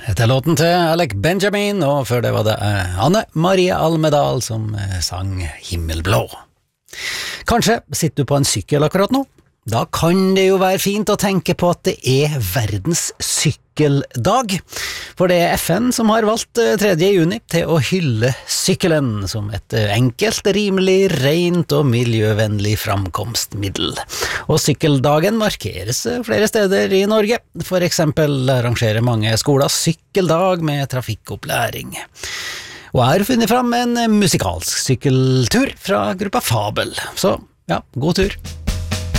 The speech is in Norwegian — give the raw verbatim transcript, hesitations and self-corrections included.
Etter låten til Alec Benjamin, og før det var det eh, Anne Marie Almedal som eh, sang Himmelblå. Kanskje sitter du på en sykkel akkurat nå? Da kan det jo være fint å tenke på at det er verdens sykkeldag, for det er F N som har valgt tredje juni til å hylle sykkelen som et enkelt, rimelig, rent og miljøvennlig framkomstmiddel. Og sykkeldagen markeres flere steder i Norge, for eksempel arrangerer mange skoler sykkeldag med trafikkopplæring. Og jeg har funnet fram en musikalsk sykkeltur fra gruppa Fabel, så ja, god tur!